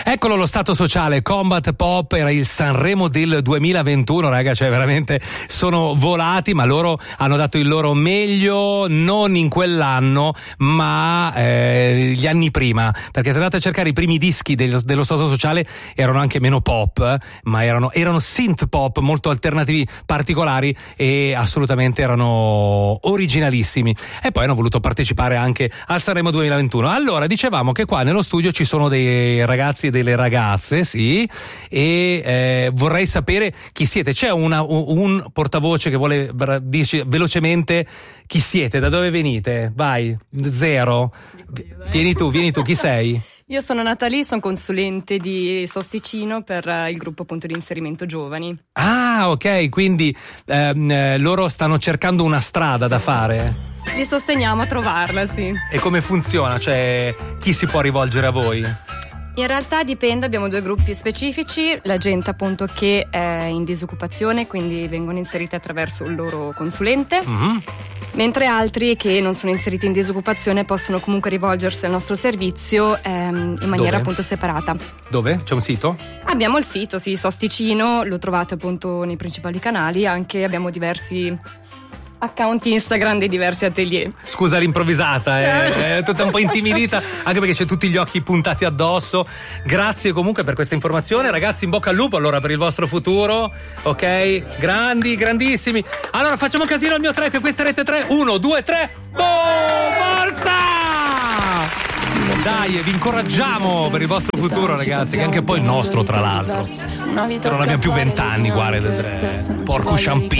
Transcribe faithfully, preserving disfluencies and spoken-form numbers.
Eccolo lo stato sociale, Combat Pop era il Sanremo del duemilaventuno, raga, cioè veramente sono volati, ma loro hanno dato il loro meglio non in quell'anno, ma eh, gli anni prima, perché se andate a cercare i primi dischi dello, dello stato sociale erano anche meno pop, ma erano, erano synth pop molto alternativi, particolari e assolutamente erano originalissimi, e poi hanno voluto partecipare anche al Sanremo duemilaventuno. Allora, dicevamo che qua nello studio ci sono dei ragazzi e delle ragazze, sì, e eh, vorrei sapere chi siete. C'è una, un portavoce che vuole dirci velocemente chi siete, da dove venite? Vai, zero. Vieni tu, vieni tu, chi sei? Io sono Natalie, sono consulente di Sosticino per il gruppo appunto di inserimento giovani. Ah, ok, quindi ehm, loro stanno cercando una strada da fare. Li sosteniamo a trovarla, sì. E come funziona? Cioè, chi si può rivolgere a voi? In realtà dipende, abbiamo due gruppi specifici, la gente appunto che è in disoccupazione, quindi vengono inseriti attraverso il loro consulente, mm-hmm. mentre altri che non sono inseriti in disoccupazione possono comunque rivolgersi al nostro servizio ehm, in maniera Dove? appunto separata. Dove? C'è un sito? Abbiamo il sito, sì, Sosticino, lo trovate appunto nei principali canali, anche abbiamo diversi account Instagram dei diversi atelier. Scusa l'improvvisata, è, è tutta un po' intimidita, anche perché c'è tutti gli occhi puntati addosso. Grazie comunque per questa informazione, ragazzi, in bocca al lupo allora per il vostro futuro, ok? Grandi, grandissimi. Allora facciamo casino al mio tre, che questa è Rete tre. Uno, due, tre. Boom! Forza! Dai, vi incoraggiamo per il vostro futuro, ragazzi, che anche poi il nostro, tra l'altro. Non abbiamo più vent'anni, guarda, porco champigno.